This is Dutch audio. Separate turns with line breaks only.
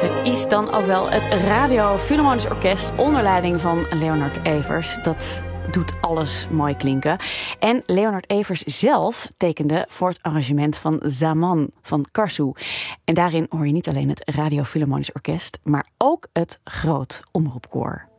Het is dan ook wel het Radio Philharmonisch Orkest onder leiding van Leonard Evers. Dat doet alles mooi klinken. En Leonard Evers zelf tekende voor het arrangement van Zaman van Karsu. En daarin hoor je niet alleen het Radio Philharmonisch Orkest, maar ook het Groot Omroepkoor.